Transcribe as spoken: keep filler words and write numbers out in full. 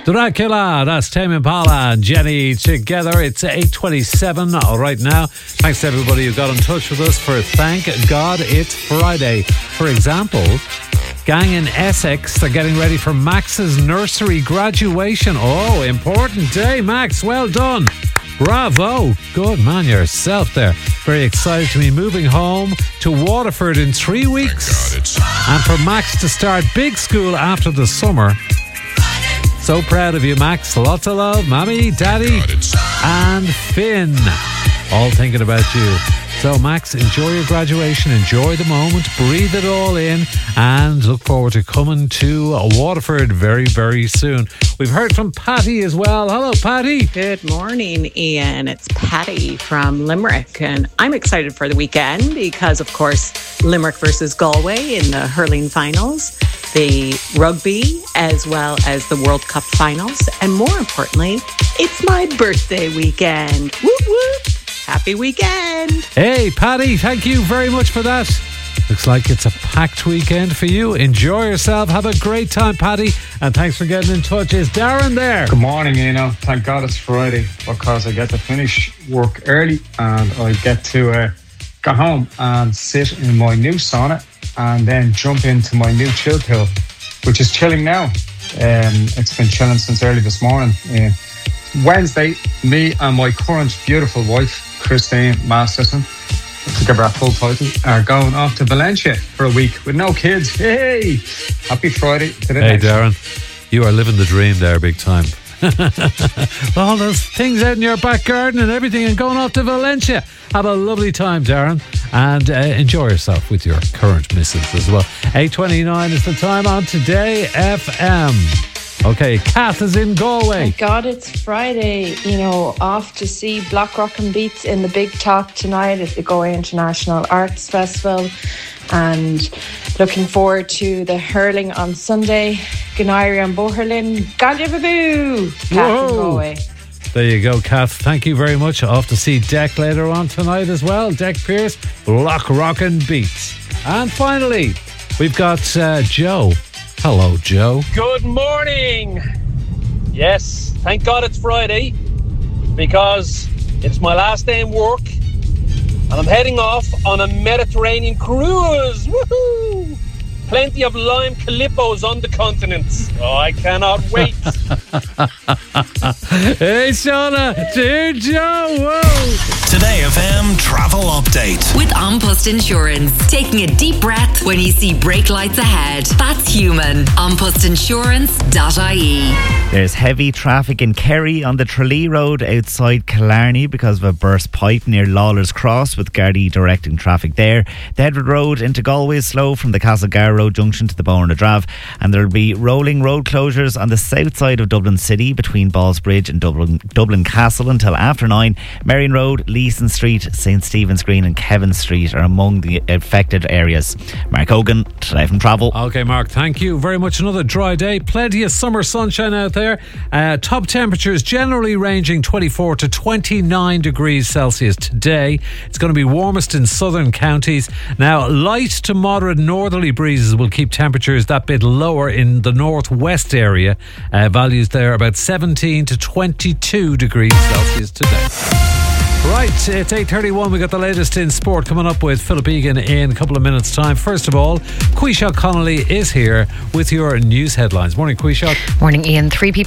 Dracula, that's Tame Impala and Jenny together. It's eight twenty-seven right now. Thanks to everybody who got in touch with us for Thank God It's Friday. For example, gang in Essex, they're getting ready for Max's nursery graduation. Oh, important day, Max. Well done. Bravo. Good man yourself there. Very excited to be moving home to Waterford in three weeks. And for Max to start big school after the summer. So proud of you, Max. Lots of love, Mommy, Daddy, and Finn. All thinking about you. So, Max, enjoy your graduation. Enjoy the moment. Breathe it all in. And look forward to coming to Waterford very, very soon. We've heard from Patty as well. Hello, Patty. Good morning, Ian. It's Patty from Limerick. And I'm excited for the weekend because, of course, Limerick versus Galway in the hurling finals, the rugby, as well as the World Cup finals. And more importantly, it's my birthday weekend. Whoop, whoop. Happy weekend. Hey, Paddy, thank you very much for that. Looks like it's a packed weekend for you. Enjoy yourself. Have a great time, Paddy. And thanks for getting in touch. Is Darren there? Good morning, Eno. Thank God it's Friday because I get to finish work early and I get to uh, go home and sit in my new sauna and then jump into my new chill pill, which is chilling now. Um, it's been chilling since early this morning. Uh, Wednesday, me and my current beautiful wife, Christine Masterson, to give her a full title, are going off to Valencia for a week with no kids. Hey, happy Friday to the Hey, next. Darren, you are living the dream there big time. All those things out in your back garden and everything and going off to Valencia. Have a lovely time, Darren, and uh, enjoy yourself with your current missus as well. eight twenty-nine is the time on Today F M. Okay, Kath is in Galway. Thank God it's Friday. You know, off to see Black Rock and Beats in the Big Top tonight at the Galway International Arts Festival. And looking forward to the hurling on Sunday. Ganairi and Boherlin. Galjababu! Kath in Galway. There you go, Kath. Thank you very much. Off to see Deck later on tonight as well. Deck Pierce, Black Rock and Beats. And finally, we've got uh, Joe. Hello, Joe. Good morning. Yes, thank God it's Friday because it's my last day in work and I'm heading off on a Mediterranean cruise. Woohoo! Plenty of lime calippos on the continents. Oh, I cannot wait. Hey, Shauna. Dear Joe. Whoa. Today F M travel update. With An Post Insurance. Taking a deep breath when you see brake lights ahead. That's human. an post insurance dot I E. There's heavy traffic in Kerry on the Tralee Road outside Killarney because of a burst pipe near Lawler's Cross, with Gardaí directing traffic there. The Edward Road into Galway is slow from the Castlegar Road junction to the Bourne of Drav, and there'll be rolling road closures on the south side of Dublin City between Ballsbridge and Dublin, Dublin Castle until after nine. Marion Road, Leeson Street, St Stephen's Green and Kevin Street are among the affected areas. Mark Hogan, Today from Travel. Okay, Mark, thank you very much. Another dry day. Plenty of summer sunshine out there. Uh, top temperatures generally ranging twenty-four to twenty-nine degrees Celsius today. It's going to be warmest in southern counties. Now, light to moderate northerly breezes will keep temperatures that bit lower in the northwest area. Uh, values there about seventeen to twenty-two degrees Celsius today. Right, it's eight thirty-one. We got the latest in sport coming up with Philip Egan in a couple of minutes' time. First of all, Quishak Connolly is here with your news headlines. Morning, Quishak. Morning, Ian. Three people